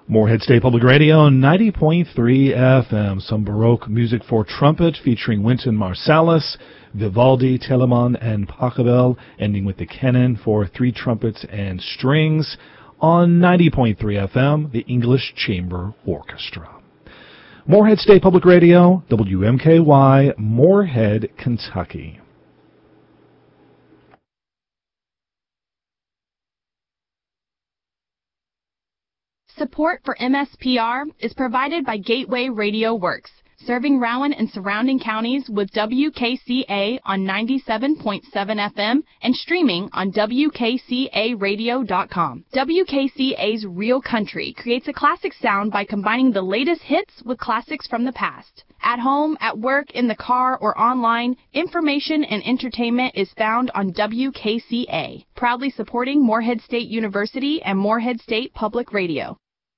Morehead State Public Radio, 90.3 FM. Some Baroque music for trumpet featuring Wynton Marsalis, Vivaldi, Telemann, and Pachelbel, ending with the Canon for three trumpets and strings on 90.3 FM, the English Chamber Orchestra. Morehead State Public Radio, WMKY, Morehead, Kentucky. Support for MSPR is provided by Gateway Radio Works, serving Rowan and surrounding counties with WKCA on 97.7 FM and streaming on WKCAradio.com. WKCA's Real Country creates a classic sound by combining the latest hits with classics from the past. At home, at work, in the car, or online, information and entertainment is found on WKCA, proudly supporting Morehead State University and Morehead State Public Radio.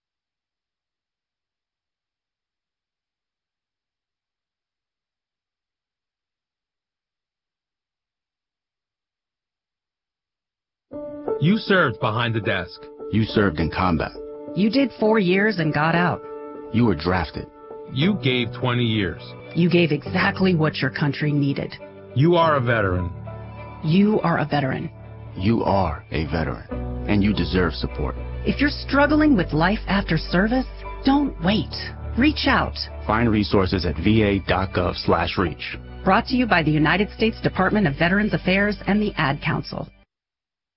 You served behind the desk. You served in combat. You did 4 years and got out. You were drafted. You gave 20 years. You gave exactly what your country needed. You are a veteran. You are a veteran. You are a veteran, and you deserve support. If you're struggling with life after service, don't wait. Reach out. Find resources at va.gov/reach. Brought to you by the United States Department of Veterans Affairs and the Ad Council.